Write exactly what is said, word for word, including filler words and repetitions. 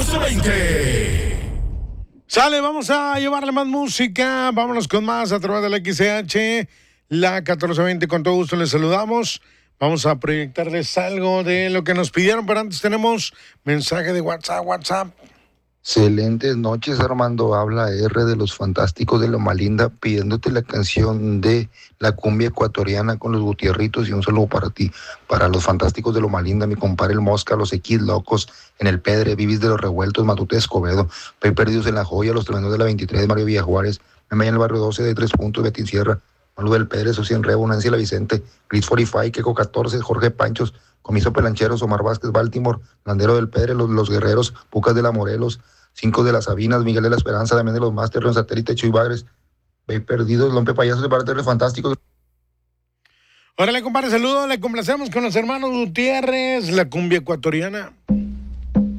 catorce veinte. Sale, vamos a llevarle más música. Vámonos con más a través de la X C H, la catorce veinte. Con todo gusto les saludamos. Vamos a proyectarles algo de lo que nos pidieron, pero antes tenemos mensaje de WhatsApp, WhatsApp. Excelentes noches, Armando. Habla R de los Fantásticos de Loma Linda, pidiéndote la canción de la cumbia ecuatoriana con los Gutierritos y un saludo para ti, para los Fantásticos de Loma Linda, mi compadre el Mosca, los X Locos, en el Pedre, Vivis de los Revueltos, Matute Escobedo, Pey Perdidos en la Joya, los Tremendos de la veintitrés, Mario Villajuárez, Meme en el Barrio doce de Tres Puntos, Betín Sierra, Malu del Pedre, Socia en Rebo, Nancy La Vicente, Gris cuarenta y cinco, Queco catorce, Jorge Panchos, Comiso Pelancheros, Omar Vázquez, Baltimore, Landero del Pedre, los, los Guerreros, Pucas de la Morelos, Cinco de las Sabinas, Miguel de la Esperanza, también de los Máster, León Satélite, Chuy Bagres, Pey Perdidos, Lompe Payasos, de parte de los Fantásticos. Órale, compadre, saludos, le complacemos con los hermanos Gutiérrez, la cumbia ecuatoriana.